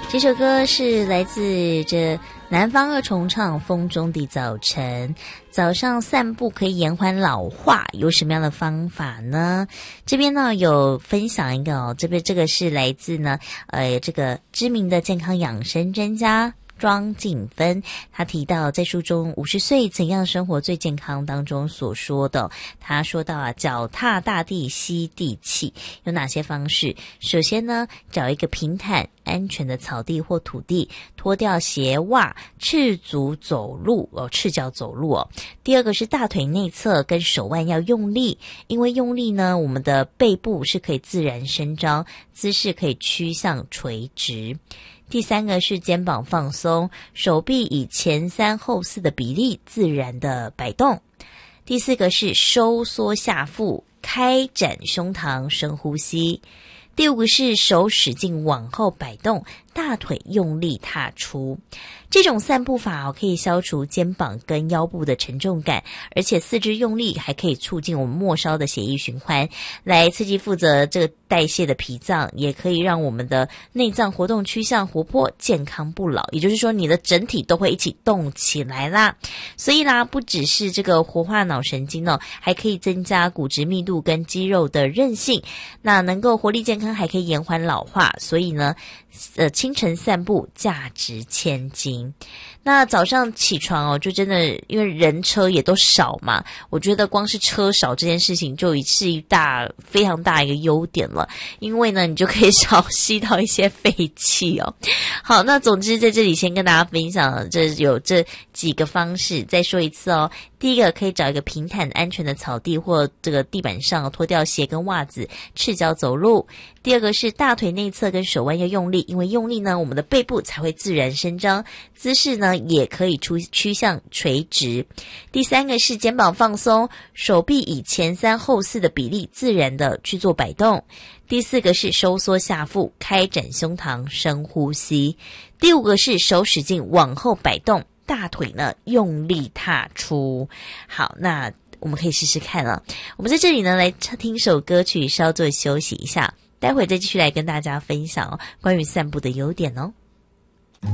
这首歌是来自这南方二重唱《风中的早晨》。早上散步可以延缓老化，有什么样的方法呢？这边呢有分享一个哦，这个是来自呢这个知名的健康养生专家庄静芬，他提到在书中50岁怎样生活最健康当中所说的，他说到啊，脚踏大地吸地气有哪些方式？首先呢，找一个平坦安全的草地或土地，脱掉鞋袜，赤足走路赤脚走路哦。第二个是大腿内侧跟手腕要用力，因为用力呢，我们的背部是可以自然伸张，姿势可以趋向垂直。第三个是肩膀放松，手臂以前3后4的比例自然的摆动。第四个是收缩下腹，开展胸膛，深呼吸。第五个是手使劲往后摆动，大腿用力踏出。这种散步法可以消除肩膀跟腰部的沉重感，而且四肢用力还可以促进我们末梢的血液循环，来刺激负责这个代谢的脾脏，也可以让我们的内脏活动趋向活泼，健康不老。也就是说，你的整体都会一起动起来啦。所以啦，不只是这个活化脑神经还可以增加骨质密度跟肌肉的韧性，那能够活力健康，还可以延缓老化。所以呢，清晨散步价值千金。那早上起床就真的因为人车也都少嘛，我觉得光是车少这件事情就是非常大一个优点了，因为呢你就可以少吸到一些废气哦。好，那总之在这里先跟大家分享有这几个方式，再说一次哦。第一个，可以找一个平坦安全的草地或这个地板上，脱掉鞋跟袜子，赤脚走路。第二个是大腿内侧跟手腕要用力，因为用力呢，我们的背部才会自然伸张，姿势呢也可以趋向垂直。第三个是肩膀放松，手臂以前3后4的比例自然的去做摆动。第四个是收缩下腹，开展胸膛，深呼吸。第五个是手使劲往后摆动，大腿呢用力踏出。好，那我们可以试试看啊。我们在这里呢来听首歌曲，稍作休息一下，待会再继续来跟大家分享关于散步的优点哦。